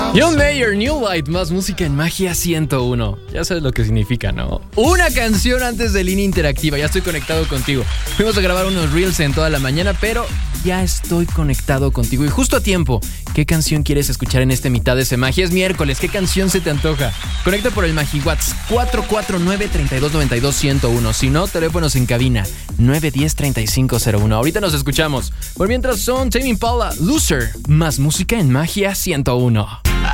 John Mayer, New Light, más música en Magia 101. Ya sabes lo que significa, ¿no? Una canción antes de Línea Interactiva. Ya estoy conectado contigo. Fuimos a grabar unos reels en toda la mañana, pero ya estoy conectado contigo y justo a tiempo. ¿Qué canción quieres escuchar en esta mitad de ese Magia? Es miércoles, ¿qué canción se te antoja? Conecta por el MagiWhat's 449-3292-101. Si no, teléfonos en cabina 910-3501. Ahorita nos escuchamos. Por mientras son Tame Impala, Loser, más música en Magia 101.